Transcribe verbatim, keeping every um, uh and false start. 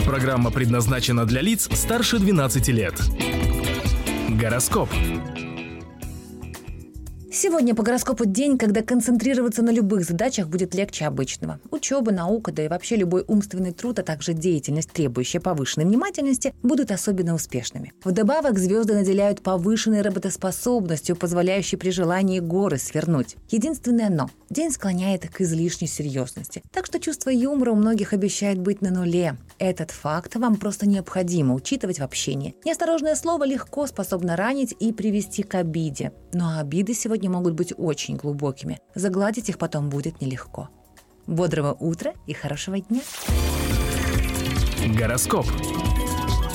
Программа предназначена для лиц старше двенадцати лет. Гороскоп. Сегодня по гороскопу день, когда концентрироваться на любых задачах будет легче обычного. Учеба, наука, да и вообще любой умственный труд, а также деятельность, требующая повышенной внимательности, будут особенно успешными. Вдобавок, звезды наделяют повышенной работоспособностью, позволяющей при желании горы свернуть. Единственное «но» – день склоняет к излишней серьезности. Так что чувство юмора у многих обещает быть на нуле. Этот факт вам просто необходимо учитывать в общении. Неосторожное слово легко способно ранить и привести к обиде. Но обиды сегодня могут быть очень глубокими. Загладить их потом будет нелегко. Бодрого утра и хорошего дня! Гороскоп.